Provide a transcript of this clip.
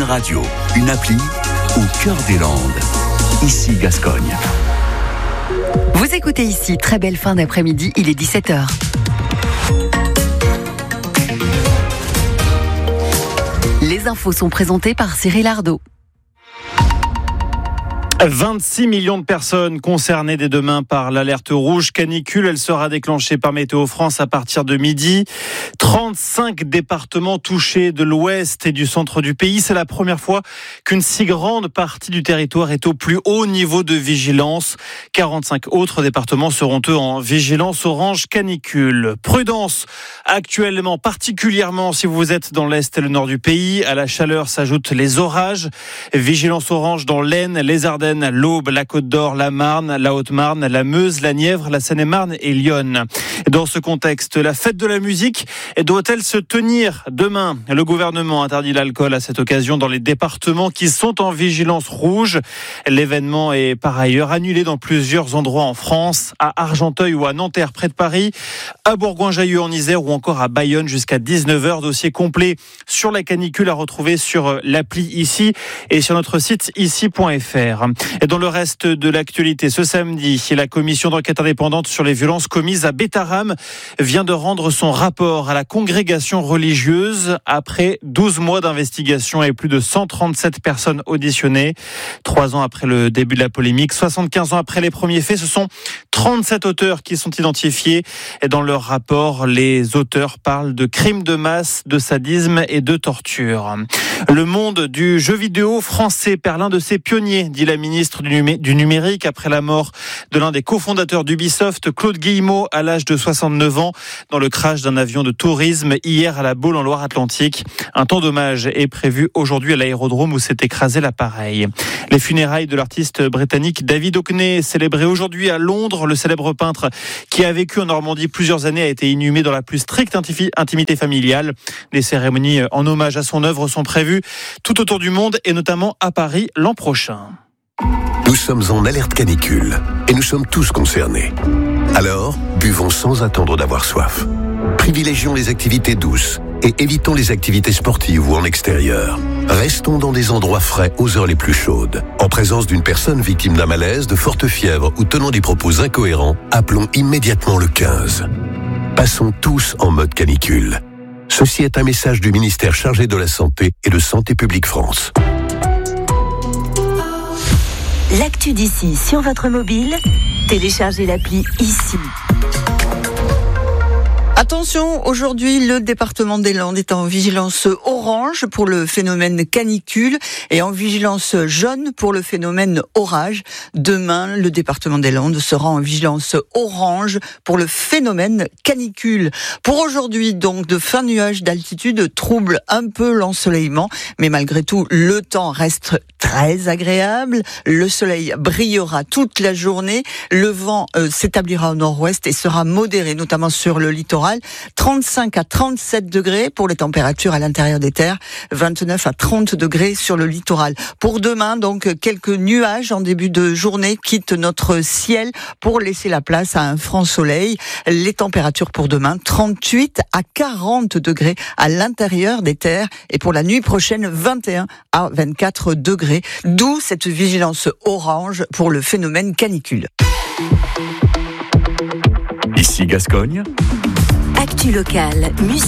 radio, une appli au cœur des Landes. Ici Gascogne. Vous écoutez ici, très belle fin d'après-midi, il est 17h. Les infos sont présentées par Cyril Ardo. 26 millions de personnes concernées dès demain par l'alerte rouge canicule. Elle sera déclenchée par Météo France à partir de midi. 35 départements touchés de l'ouest et du centre du pays. C'est la première fois qu'une si grande partie du territoire est au plus haut niveau de vigilance. 45 autres départements seront eux en vigilance orange canicule. Prudence actuellement, particulièrement si vous êtes dans l'est et le nord du pays. À la chaleur s'ajoutent les orages. Vigilance orange dans l'Aisne, les Ardennes, l'Aube, la Côte d'Or, la Marne, la Haute-Marne, la Meuse, la Nièvre, la Seine-et-Marne et Lyon. Dans ce contexte, la fête de la musique doit-elle se tenir demain ? Le gouvernement interdit l'alcool à cette occasion dans les départements qui sont en vigilance rouge. L'événement est par ailleurs annulé dans plusieurs endroits en France, à Argenteuil ou à Nanterre près de Paris, à Bourgoin-Jallieu en Isère ou encore à Bayonne jusqu'à 19h. Dossier complet sur la canicule à retrouver sur l'appli Ici et sur notre site ici.fr. Et dans le reste de l'actualité, ce samedi, la commission d'enquête indépendante sur les violences commises à Bétharram vient de rendre son rapport à la congrégation religieuse après 12 mois d'investigation et plus de 137 personnes auditionnées. 3 ans après le début de la polémique, 75 ans après les premiers faits, ce sont 37 auteurs qui sont identifiés. Et dans leur rapport, les auteurs parlent de crimes de masse, de sadisme et de torture. Le monde du jeu vidéo français perd l'un de ses pionniers, dit la ministre du numérique après la mort de l'un des cofondateurs d'Ubisoft, Claude Guillemot, à l'âge de 69 ans, dans le crash d'un avion de tourisme hier à La Baule en Loire-Atlantique. Un temps d'hommage est prévu aujourd'hui à l'aérodrome où s'est écrasé l'appareil. Les funérailles de l'artiste britannique David Hockney, célébrées aujourd'hui à Londres. Le célèbre peintre qui a vécu en Normandie plusieurs années a été inhumé dans la plus stricte intimité familiale. Des cérémonies en hommage à son œuvre sont prévues tout autour du monde et notamment à Paris l'an prochain. Nous sommes en alerte canicule et nous sommes tous concernés. Alors, buvons sans attendre d'avoir soif. Privilégions les activités douces et évitons les activités sportives ou en extérieur. Restons dans des endroits frais aux heures les plus chaudes. En présence d'une personne victime d'un malaise, de forte fièvre ou tenant des propos incohérents, appelons immédiatement le 15. Passons tous en mode canicule. Ceci est un message du ministère chargé de la Santé et de Santé publique France. L'actu d'ici sur votre mobile, téléchargez l'appli Ici. Attention, aujourd'hui, le département des Landes est en vigilance orange pour le phénomène canicule et en vigilance jaune pour le phénomène orage. Demain, le département des Landes sera en vigilance orange pour le phénomène canicule. Pour aujourd'hui, donc, de fin nuages d'altitude trouble un peu l'ensoleillement, mais malgré tout, le temps reste très agréable. Le soleil brillera toute la journée. Le vent s'établira au nord-ouest et sera modéré, notamment sur le littoral. 35 à 37 degrés pour les températures à l'intérieur des terres, 29 à 30 degrés sur le littoral. Pour demain, donc, quelques nuages en début de journée quittent notre ciel pour laisser la place à un franc soleil. Les températures pour demain, 38 à 40 degrés à l'intérieur des terres et pour la nuit prochaine, 21 à 24 degrés. D'où cette vigilance orange pour le phénomène canicule. Ici Gascogne. Actu locale, musique.